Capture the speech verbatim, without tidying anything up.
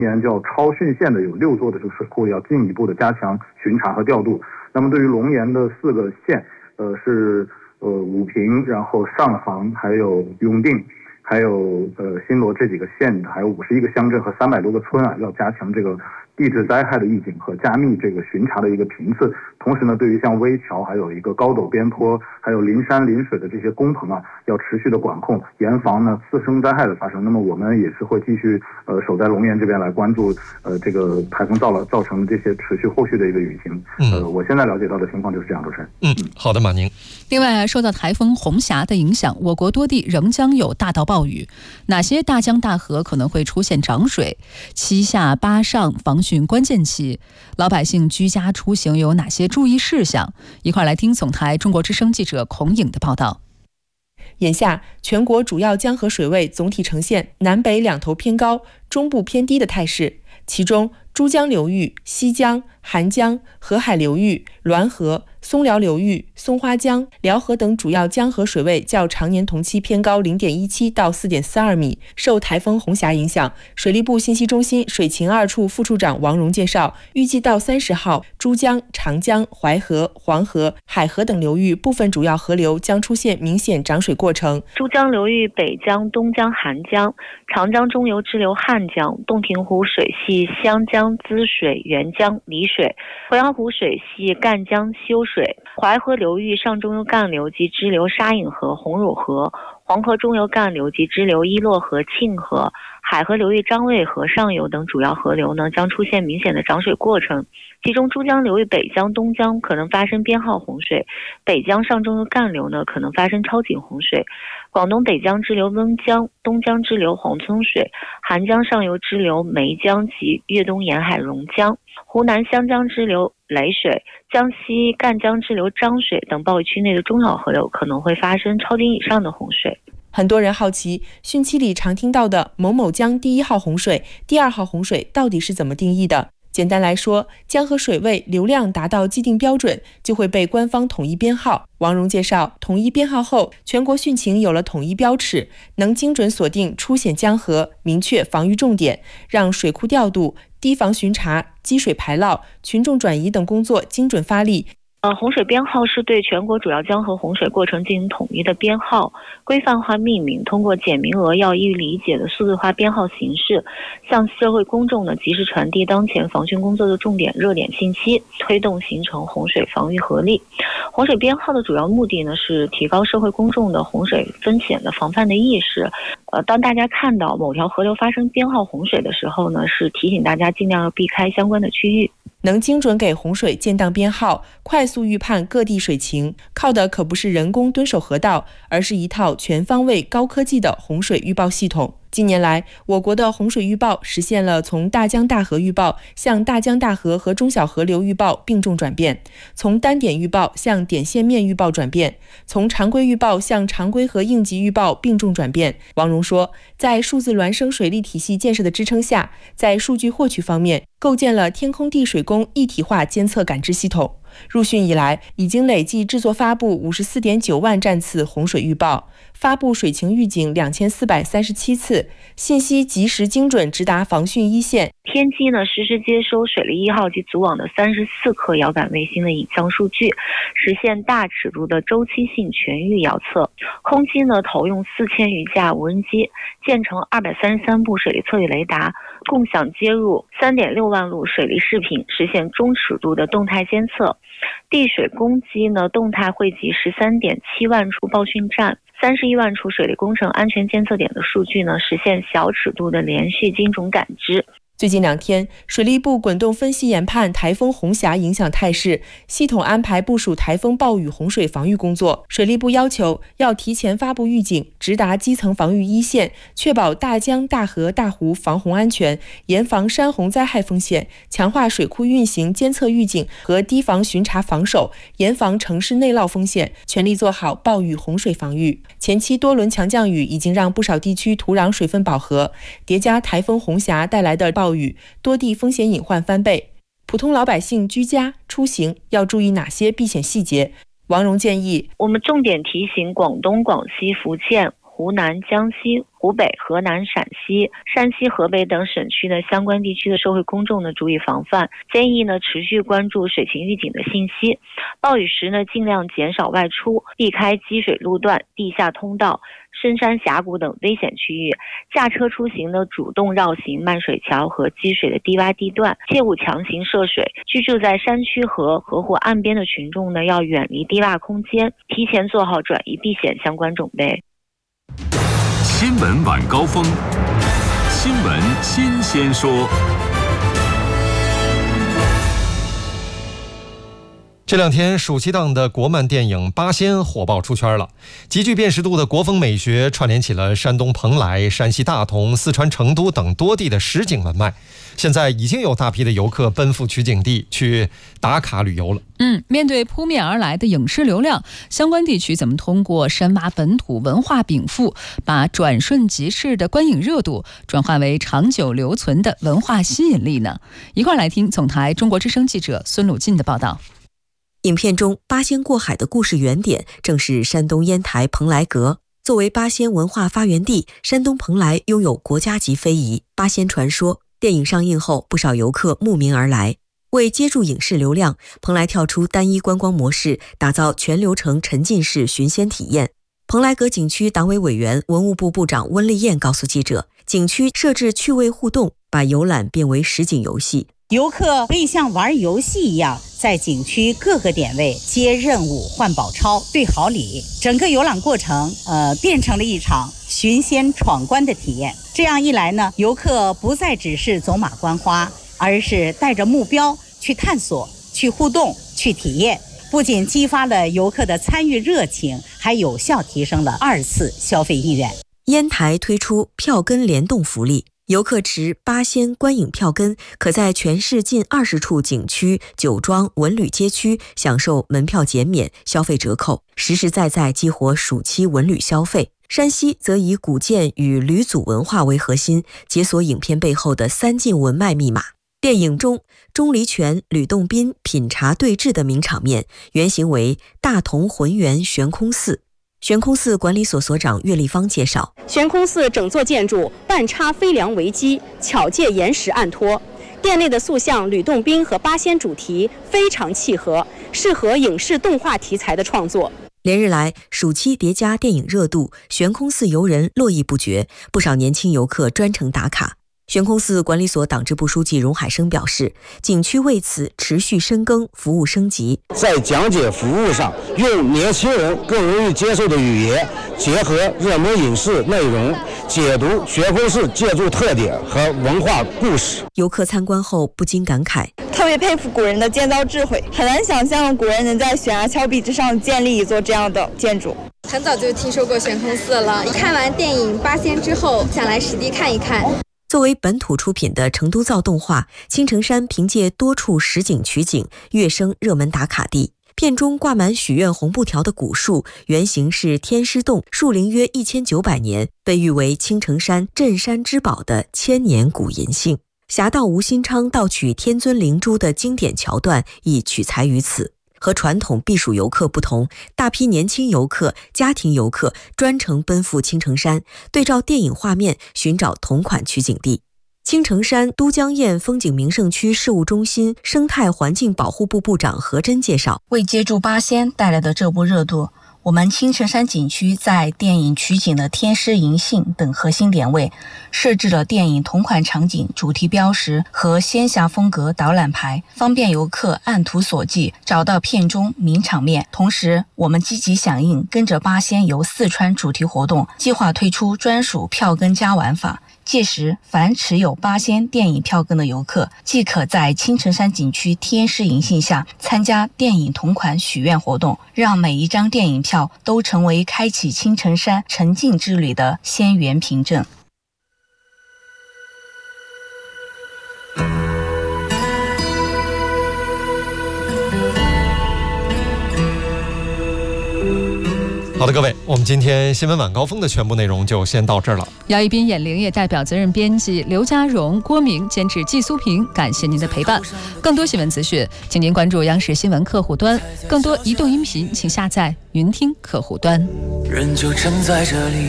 年叫超汛线的有六座的这个水库要进一步的加强巡查和调度。那么对于龙岩的四个县，呃是呃武平，然后上杭，还有永定，还有呃新罗这几个县，还有五十一个乡镇和三百多个村啊，要加强这个地质灾害的预警和加密这个巡查的一个频次。同时呢，对于像危桥，还有一个高陡边坡，还有临山临水的这些工棚啊，要持续的管控，严防呢次生灾害的发生。那么我们也是会继续呃守在龙岩这边来关注呃这个台风造了造成的这些持续后续的一个雨情。呃，我现在了解到的情况就是这样，主持人。 嗯，好的，马宁。 另外，受到台风红霞的影响，我国多地仍将有大到暴雨。哪些大江大河可能会出现涨水？七下八上防汛关键期，老百姓居家出行有哪些注意事项？一块来听总台中国之声记者孔颖的报道。 眼下，全国主要江河水位总体呈现南北两头偏高、中部偏低的态势。其中，珠江流域、西江、韩江、河海流域、滦河、松辽流域、松花江、辽河等主要江河水位较常年同期偏高 零点一七 到 四点四二米。受台风红霞影响，水利部信息中心水情二处副处长王荣介绍，预计到三十号，珠江、长江、淮河、黄河、海河等流域部分主要河流将出现明显涨水过程。 珠江流域北江、东江、韩江，长江中游支流汉江、洞庭湖水系湘江、滋水、沅江、丽水，鄱阳湖水系赣江、修水，淮河流域上中游干流及支流沙隐河、红乳河，黄河中游干流及支流伊洛河、庆河，海河流域张卫河上游等主要河流呢将出现明显的涨水过程。其中珠江流域北江、东江可能发生编号洪水，北江上中游干流呢可能发生超警洪水。广东北江支流温江、东江支流黄村水，韩江上游支流梅江及粤东沿海榕江，湖南湘江支流雷水，江西赣江支流漳水等暴雨区内的中小河流可能会发生超警以上的洪水。 很多人好奇，汛期里常听到的某某江第一号洪水、第二号洪水到底是怎么定义的？简单来说，江河水位流量达到既定标准，就会被官方统一编号。王荣介绍，统一编号后，全国汛情有了统一标尺，能精准锁定出险江河，明确防御重点，让水库调度、堤防巡查、积水排涝、群众转移等工作精准发力。 呃，洪水编号是对全国主要江河洪水过程进行统一的编号，规范化命名，通过简明扼要、易于理解的数字化编号形式，向社会公众呢及时传递当前防汛工作的重点热点信息，推动形成洪水防御合力。洪水编号的主要目的呢是提高社会公众的洪水风险的防范的意识。呃，当大家看到某条河流发生编号洪水的时候呢，是提醒大家尽量要避开相关的区域。 能精准给洪水建档编号，快速预判各地水情，靠的可不是人工蹲守河道，而是一套全方位高科技的洪水预报系统。近年来，我国的洪水预报实现了从大江大河预报向大江大河和中小河流预报并重转变，从单点预报向点线面预报转变，从常规预报向常规和应急预报并重转变。王荣说，在数字孪生水利体系建设的支撑下，在数据获取方面，构建了天空地水工一体化监测感知系统。入汛以来，已经累计制作发布 五十四点九万站次洪水预报，发布水情预警两千四百三十七次，信息及时精准直达防汛一线。 天基呢实时接收水利一号及组网的三十四颗遥感卫星的影像数据，实现大尺度的周期性全域遥测。空基呢投用四千余架无人机，建成二百三十三部水利测域雷达，共享接入 三点六万路水利视频，实现中尺度的动态监测。地水公机呢动态汇集 十三点七万处报汛站、三十一万处水利工程安全监测点的数据呢，实现小尺度的连续精准感知。 最近两天，水利部滚动分析研判台风红霞影响态势，系统安排部署台风暴雨洪水防御工作。水利部要求要提前发布预警，直达基层防御一线，确保大江大河大湖防洪安全，严防山洪灾害风险，强化水库运行监测预警和堤防巡查防守，严防城市内涝风险，全力做好暴雨洪水防御。前期多轮强降雨已经让不少地区土壤水分饱和，叠加台风红霞带来的暴雨，多地风险隐患翻倍。普通老百姓居家出行要注意哪些避险细节？王荣建议， 我们重点提醒广东、广西、福建、湖湖南、江西、湖北、河南、陕西、山西、河北等省区的相关地区的社会公众呢注意防范，建议呢持续关注水情预警的信息，暴雨时呢尽量减少外出，避开积水路段、地下通道、深山峡谷等危险区域，驾车出行呢主动绕行漫水桥和积水的低洼地段，切勿强行涉水。居住在山区和河湖岸边的群众呢要远离低洼空间，提前做好转移避险相关准备。 新闻晚高峰，新闻新鲜说。 这两天暑期档的国漫电影《八仙》火爆出圈了，极具辨识度的国风美学串联起了山东蓬莱、山西大同、四川成都等多地的实景文脉。现在已经有大批的游客奔赴取景地去打卡旅游了。 嗯，面对扑面而来的影视流量，相关地区怎么通过深挖本土文化禀赋，把转瞬即逝的观影热度转化为长久留存的文化吸引力呢？一块来听总台中国之声记者孙鲁进的报道。 影片中八仙过海的故事原点正是山东烟台蓬莱阁。作为八仙文化发源地，山东蓬莱拥有国家级非遗八仙传说。电影上映后，不少游客慕名而来。为接住影视流量，蓬莱跳出单一观光模式，打造全流程沉浸式寻仙体验。蓬莱阁景区党委委员、文物部部长温丽燕告诉记者，景区设置趣味互动，把游览变为实景游戏。 游客可以像玩游戏一样，在景区各个点位接任务、换宝钞、兑好礼，整个游览过程呃变成了一场寻仙闯关的体验。这样一来呢，游客不再只是走马观花，而是带着目标去探索、去互动、去体验，不仅激发了游客的参与热情，还有效提升了二次消费意愿。 烟台推出票根联动福利，游客持八仙观影票根，可在全市近二十处景区、酒庄、文旅街区享受门票减免、消费折扣，实实在在激活暑期文旅消费。山西则以古建与吕祖文化为核心，解锁影片背后的三晋文脉密码。电影中，钟离权、吕洞宾品茶对峙的名场面，原型为大同浑源悬空寺。悬空寺管理所所长岳立芳介绍， 悬空寺整座建筑半插飞梁为基，巧借岩石按托，殿内的塑像吕洞宾和八仙主题非常契合，适合影视动画题材的创作。 连日来，暑期叠加电影热度，悬空寺游人络绎不绝，不少年轻游客专程打卡。悬空寺管理所党支部书记荣海生表示，景区为此持续深耕，服务升级。 在讲解服务上，用年轻人更容易接受的语言，结合热门影视内容，解读悬空寺建筑特点和文化故事。 游客参观后不禁感慨， 特别佩服古人的建造智慧，很难想象古人能在悬崖峭壁之上建立一座这样的建筑。 很早就听说过悬空寺了，看完电影《八仙》之后，想来实地看一看。 作为本土出品的成都造动画，青城山凭借多处实景取景，跃升热门打卡地。片中挂满许愿红布条的古树，原型是天师洞，树龄约一千九百年，被誉为青城山镇山之宝的千年古银杏。侠盗吴新昌盗取天尊灵珠的经典桥段亦取材于此。和传统避暑游客不同，大批年轻游客、家庭游客专程奔赴青城山，对照电影画面寻找同款取景地。青城山都江堰风景名胜区事务中心生态环境保护部部长何真介绍， 为接住八仙带来的这波热度，我们青城山景区在电影取景的天师银杏等核心点位，设置了电影同款场景主题标识和仙侠风格导览牌，方便游客按图索骥找到片中名场面。同时，我们积极响应跟着八仙游四川主题活动，计划推出专属票根加玩法。届时，凡持有八仙电影票根的游客，即可在青城山景区天师银杏下参加电影同款许愿活动，让每一张电影票都成为开启青城山沉浸之旅的仙缘凭证。 好的，各位，我们今天新闻晚高峰的全部内容就先到这儿了。 姚一斌、眼玲也代表责任编辑刘家荣、郭明监制季苏平，感谢您的陪伴。更多新闻资讯，请您关注央视新闻客户端。更多移动音频，请下载云听客户端。 人就站在这里。